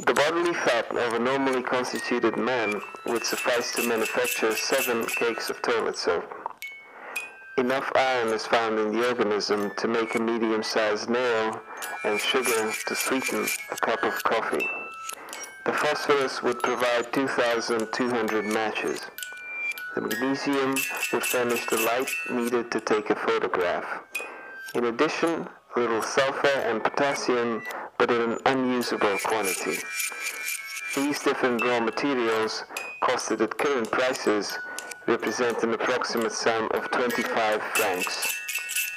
The bodily fat of a normally constituted man would suffice to manufacture 7 cakes of toilet soap. Enough iron is found in the organism to make a medium-sized nail and sugar to sweeten a cup of coffee. The phosphorus would provide 2,200 matches. The magnesium would furnish the light needed to take a photograph. In addition, a little sulfur and potassium, but in an unusable quantity. These different raw materials, costed at current prices, represent an approximate sum of 25 francs.